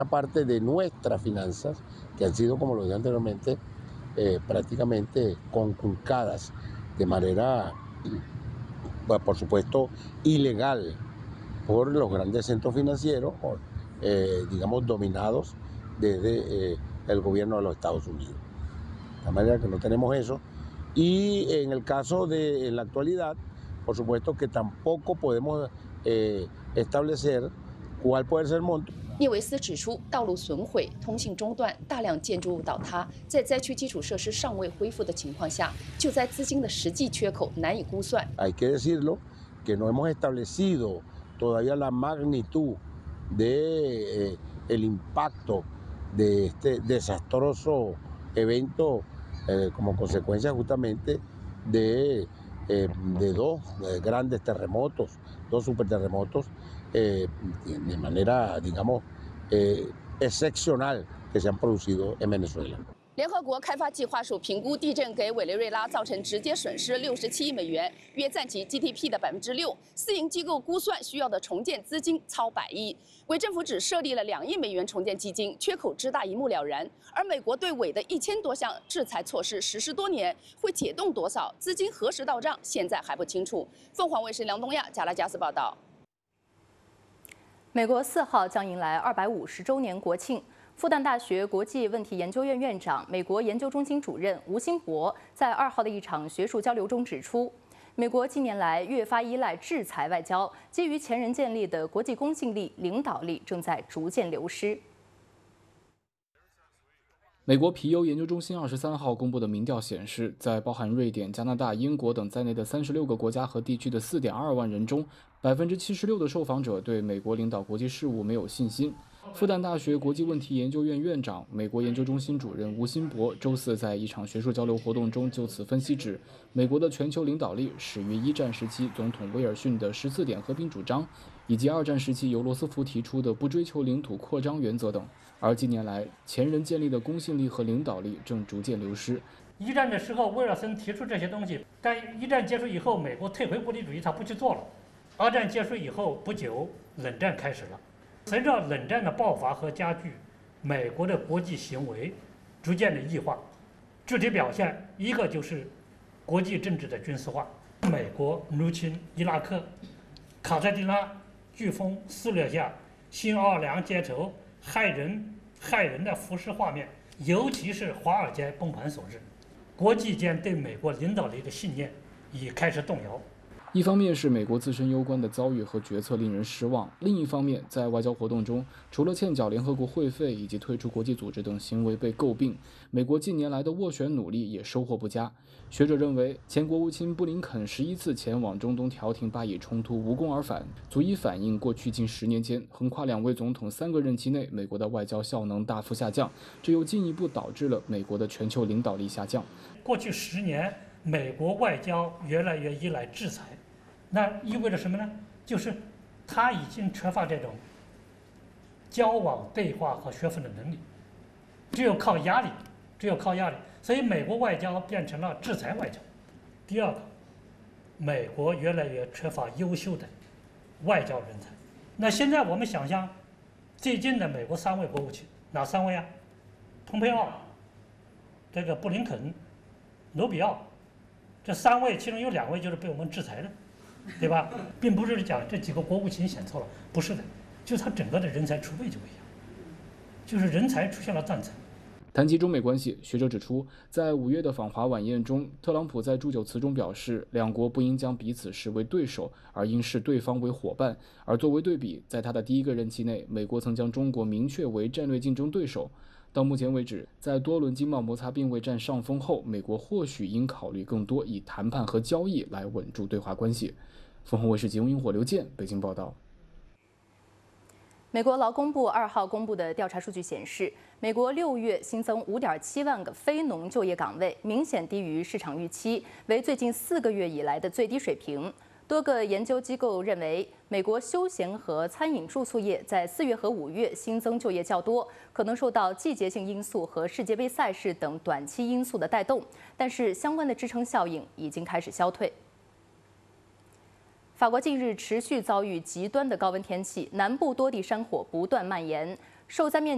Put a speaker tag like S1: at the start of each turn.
S1: parte de nuestras finanzas, que han sido, como lo dije anteriormente, prácticamente conculcadas de manera, por supuesto, ilegal por los grandes centros financieros, digamos, dominados desde el gobierno de los Estados Unidos. De manera que no tenemos eso. Y en el caso de en la actualidad, por supuesto que tampoco podemos establecer cuál puede ser el monto。
S2: 聂维斯指出，道路损毁、通信中断、大量建筑物倒塌，在灾区基础设施尚未恢复的情况下，救灾资金的实际缺口难以估算。
S1: Hay que decirlo que no hemos establecido todavía la magnitud de el impacto de este desastroso evento como consecuencia justamente de dos grandes terremotos, dos superterremotos de manera, digamos, excepcional que se han producido en Venezuela。
S2: 联合国开发计划署评估地震给委内瑞拉造成直接损失67亿美元，约占其 GDP 的6%。私营机构估算需要的重建资金超100亿，委政府只设立了2亿美元重建基金，缺口之大一目了然。而美国对委的1000多项制裁措施实施多年，会解冻多少，资金何时到账，现在还不清楚。凤凰卫视梁东亚、加拉加斯报道。
S3: 美国4号将迎来250周年国庆。复旦大学国际问题研究院院长、美国研究中心主任吴新博在2号的一场学术交流中指出，美国近年来越发依赖制裁外交，基于前人建立的国际公信力、领导力正在逐渐流失。
S4: 美国皮尤研究中心23号公布的民调显示，在包含瑞典、加拿大、英国等在内的36个国家和地区的4.2万人中，76%的受访者对美国领导国际事务没有信心。复旦大学国际问题研究院院长、美国研究中心主任吴新博周四在一场学术交流活动中就此分析指，美国的全球领导力始于1战时期总统威尔逊的14点和平主张，以及2战时期由罗斯福提出的不追求领土扩张原则等。而近年来，前人建立的公信力和领导力正逐渐流失。
S5: 1战的时候，威尔森提出这些东西，但1战结束以后，美国退回孤立主义，他不去做了。2战结束以后不久，冷战开始了。随着冷战的爆发和加剧，美国的国际行为逐渐的异化，具体表现一个就是国际政治的军事化。美国入侵伊拉克，卡特迪拉飓风肆虐下，新奥尔良街头害人的浮尸画面，尤其是华尔街崩盘所致，国际间对美国领导力的信念已开始动摇。
S4: 一方面是美国自身攸关的遭遇和决策令人失望，另一方面，在外交活动中，除了欠缴联合国会费以及退出国际组织等行为被诟病，美国近年来的斡旋努力也收获不佳。学者认为，前国务卿布林肯11次前往中东调停巴以冲突无功而返，足以反映过去近10年间，横跨2位总统3个任期内，美国的外交效能大幅下降，这又进一步导致了美国的全球领导力下降。
S5: 过去10年，美国外交越来越依赖制裁。那意味着什么呢？就是他已经缺乏这种交往、对话和说服的能力，只有靠压力，所以美国外交变成了制裁外交。第二个，美国越来越缺乏优秀的外交人才。那现在我们想象，最近的美国3位国务卿，哪3位啊？蓬佩奥、这个布林肯、努比奥，这3位其中有2位就是被我们制裁的。对吧？并不是讲这几个国务卿选错了，不是的，就是他整个的人才储备就不一样，就是人才出现了断层。
S4: 谈及中美关系，学者指出，在5月的访华晚宴中，特朗普在祝酒词中表示，两国不应将彼此视为对手，而应视对方为伙伴。而作为对比，在他的第1个任期内，美国曾将中国明确为战略竞争对手。到目前为止，在多轮经贸摩擦并未占上风后，美国或许应考虑更多以谈判和交易来稳住对华关系。凤凰卫视集中萤火刘健北京报道。
S3: 美国劳工部2号公布的调查数据显示，美国6月新增5.7万个非农就业岗位，明显低于市场预期，为最近4个月以来的最低水平。多个研究机构认为，美国休闲和餐饮住宿业在4月和5月新增就业较多，可能受到季节性因素和世界杯赛事等短期因素的带动，但是相关的支撑效应已经开始消退。法国近日持续遭遇极端的高温天气，南部多地山火不断蔓延，受灾面积